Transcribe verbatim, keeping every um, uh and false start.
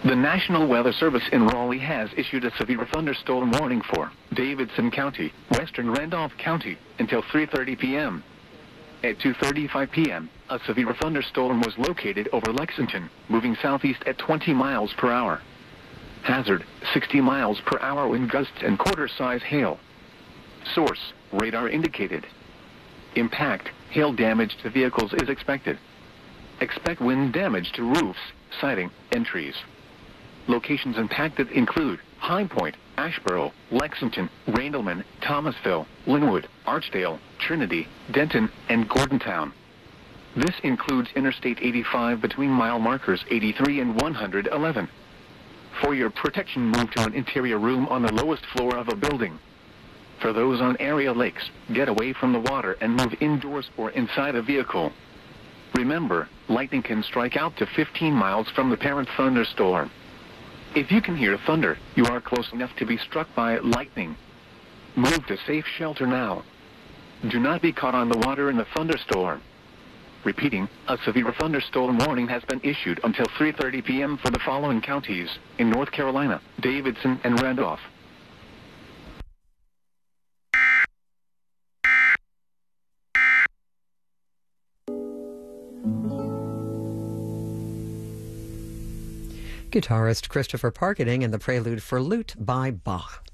The National Weather Service in Raleigh has issued a severe thunderstorm warning for Davidson County, western Randolph County, until three thirty p m At two thirty-five p m, a severe thunderstorm was located over Lexington, moving southeast at twenty miles per hour. Hazard, sixty miles per hour wind gusts and quarter-size hail. Source, radar indicated. Impact, hail damage to vehicles is expected. Expect wind damage to roofs, siding, and trees. Locations impacted include High Point, Asheboro, Lexington, Randleman, Thomasville, Linwood, Archdale, Trinity, Denton, and Gordontown. This includes Interstate eighty-five between mile markers eighty-three and one hundred eleven. For your protection, move to an interior room on the lowest floor of a building. For those on area lakes, get away from the water and move indoors or inside a vehicle. Remember, lightning can strike out to fifteen miles from the parent thunderstorm. If you can hear thunder, you are close enough to be struck by lightning. Move to safe shelter now. Do not be caught on the water in the thunderstorm. Repeating, a severe thunderstorm warning has been issued until three thirty p m for the following counties in North Carolina: Davidson and Randolph. Guitarist Christopher Parkening and the Prelude for Lute by Bach.